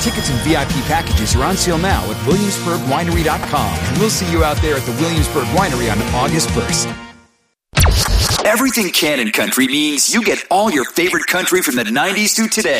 Tickets and VIP packages are on sale now at WilliamsburgWinery.com. And we'll see you out there at the Williamsburg Winery on August 1st. Everything Cannon Country means you get all your favorite country from the 90s to today.